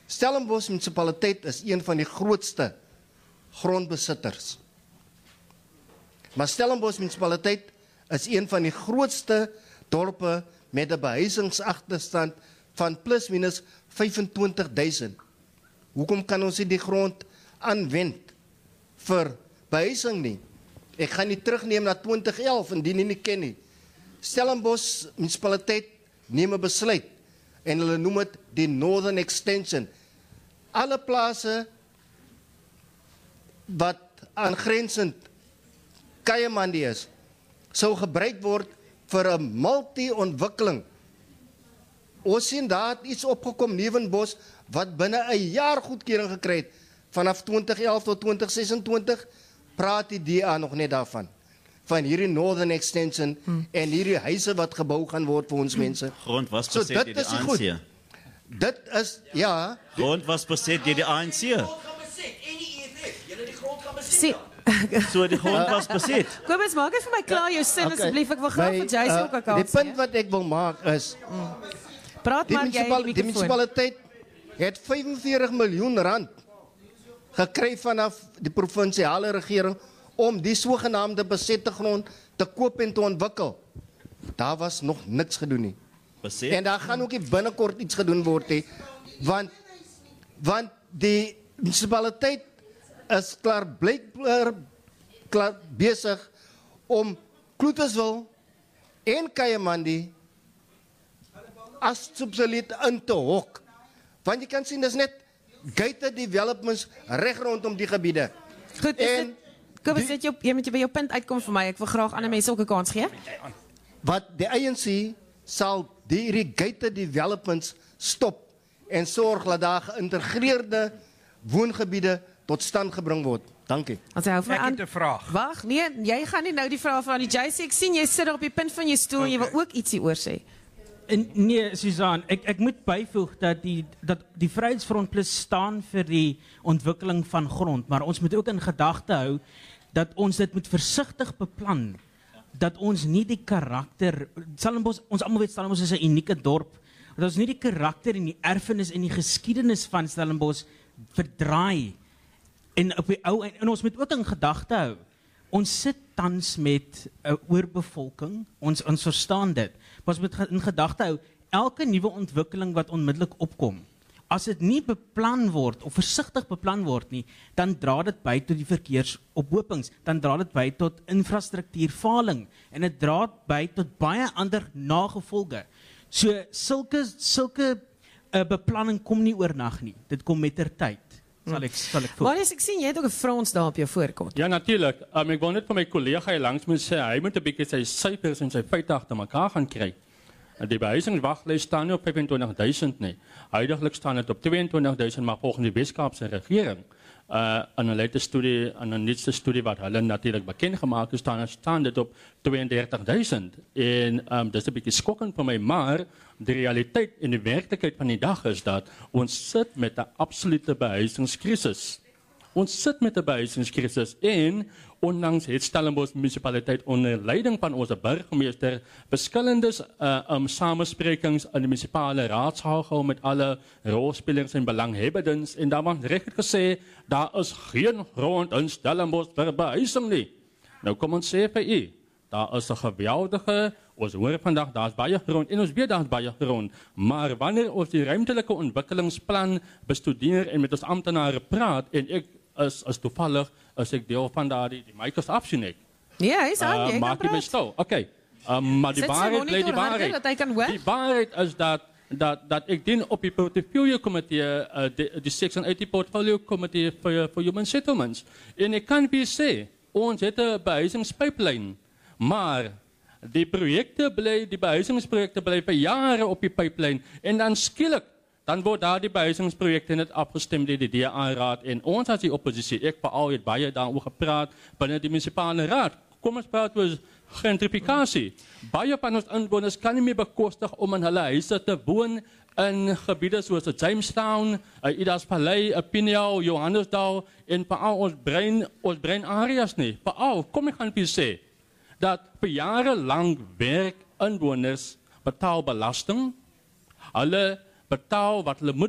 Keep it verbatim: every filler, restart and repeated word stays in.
Stellenbosch munisipaliteit is een van die grootste grondbesitters. Maar Stellenbosch munisipaliteit is een van die grootste dorpe met 'n behuisingsagterstand van plus minus vyfentwintig duisend. Hoekom kan ons nie die grond aanwend vir behuising nie? Ek gaan nie terugneem na twintig elf indien jy nie ken nie. Stellenbosch munisipaliteit neem 'n besluit en hulle noem dit die Northern Extension. Alle plase wat aangrensend Kayamandi is, sou gebruik word vir 'n multi-ontwikkeling. Ons sien daar het iets opgekom, Nieuwenbos, wat binne 'n jaar goedkeuring gekry het. Vanaf twintig elf tot twintig sesentwintig praat die D A nog net daarvan. Van hierdie Northern Extension hmm. en hierdie huise wat gebou gaan word vir ons mense. Grond was so, beset deur die A N C. Dit is, ja. Grond was beset deur die A N C. Sien. So die grond was beset. Kobus, maak dit vir my klaar jou sin Okay. asseblief. Ek wil graag vir Jason uh, ook 'n kans Die punt wat ek wil maak is, mm. praat die, maar jy municipal, die die munisipaliteit het vyfenveertig miljoen rand gekry vanaf die provinsiale regering om die sogenaamde besette grond te koop en te ontwikkel. Daar was nog niks gedoen nie. Beset. En daar gaan ook nie binnekort iets gedoen word nie, want, want die munisipaliteit is klaar blykbaar klaar besig om Kloeterswil en Kayamandi as subsidiet in te hok. Want jy kan sien, dis net gated developments reg rondom die gebiede. Goed, is en dit, Kobus, dit jou, jy moet jy by jou punt uitkom vir my. Ek wil graag ander mense ook 'n kans gee. Wat die A N C sal die gated developments stop en sorg dat daar geïntegreerde woongebiede tot stand gebring word. Dankie. As hy hou vir Ek aan. het 'n vraag. Wag, nee, jy gaan nie nou die vraag vra aan die J C. Ek sien jy sit daar op die punt van jou stoel okay. en jy wil ook ietsie oor sê. En nee, Susan, ek ek moet byvoeg dat die dat die Vryheidsfront Plus staan vir die ontwikkeling van grond, maar ons moet ook in gedagte hou dat ons dit moet versigtig beplan. Dat ons nie die karakter Stellenbosch, ons almal weet Stellenbosch is 'n unieke dorp. Dat ons nie die karakter en die erfenis en die geskiedenis van Stellenbosch verdraai. En op die ou en, en ons moet ook in gedagte hou. Ons sit tans met 'n uh, oorbevolking. Ons ons verstaan dit. Maar ons moet in gedagte hou elke nuwe ontwikkeling wat onmiddellik opkom. As dit nie beplan word of versigtig beplan word nie, dan dra dit by tot die verkeersophopings, dan dra dit by tot infrastruktuurfaling en dit dra by tot baie ander nagevolge. So sulke sulke uh, beplanning kom nie oornag nie. Dit kom met ter tyd. Sal ek sal ek voel. Maar as ek sien jy het ook 'n Frans daar op jou voorkant. Ja, natuurlijk. Um, ek wil net van my kollega hier langs moet sê, hy moet 'n bietjie sy syfers en sy feite agter mekaar gaan kry. Die behuisingswaglys staan nie op vyfentwintig duisend nie. Huidiglik staan dit op tweeëntwintig duisend, maar volgens die Weskaapse regering, uh, in 'n later studie, in 'n nuutste studie wat hulle natuurlik bekend gemaak het, staan, staan dit op tweeëndertig duisend. En um, dis 'n bietjie skokkend vir my, maar die realiteit en die werklikheid van die dag is dat ons sit met 'n absolute behuisingskrisis. Ons sit met 'n behuisingskrisis en ondanks het Stellenbosch munisipaliteit onder leiding van onze burgemeester verskillende uh, um, samesprekings in die munisipale raadsaal gehou met alle rolspelers en belanghebbenden en daar was recht gesê, daar is geen grond in Stellenbosch vir behuising nie. Nou kom ons sê vir u, daar is 'n geweldige, ons hoor vandag, daar is baie grond en ons weet daar is baie grond, maar wanneer ons die ruimtelike ontwikkelingsplan bestudeer en met ons amptenare praat en ek is, is toevallig, as ek deel van daardie, die mic is afsien ek. Ja, hy is aan, uh, jy kan maak jy my praat. stil, oké. Um, maar die Sit sy waarheid monitor bly die harder, waarheid. dat hy kan hoor? Die waarheid is dat, dat, dat ek dien op die portfolio komitee, uh, die, die Section eighty portfolio komitee vir, vir human settlements. En ek kan weer sê, ons het 'n behuisingspyplyn, maar die projekte bly, die behuisingsprojekte bly vir jare op die pyplyn en dan skielik dan word daar die behuisingsprojekte net afgestem deur die D A-raad en ons as die oppositie, ek veral het baie daaroor gepraat binne die munisipale raad. Kom ons praat oor gentrifikasie. Baie van ons inwoners kan nie meer bekostig om in hulle huise te woon in gebiede soos Jamestown, Idas Vallei, Pineau, Johannesdal en veral ons brein, ons brein areas nie. Veral, kom ek gaan vir sê, dat vir jare lang werk inwoners betaal belasting, hulle betaal wat hulle moet